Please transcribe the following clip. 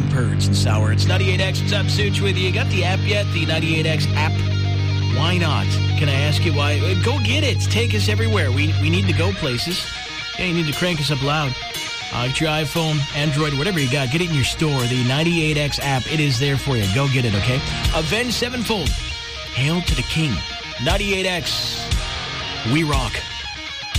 Purge and Sour. It's 98X. What's up, Such with you? You got the app yet? The 98X app? Why not? Can I ask you why? Go get it. Take us everywhere. We need to go places. Yeah, you need to crank us up loud. Get your iPhone, Android, whatever you got. Get it in your store. The 98X app. It is there for you. Go get it, okay? Avenged Sevenfold. Hail to the King. 98X. We rock.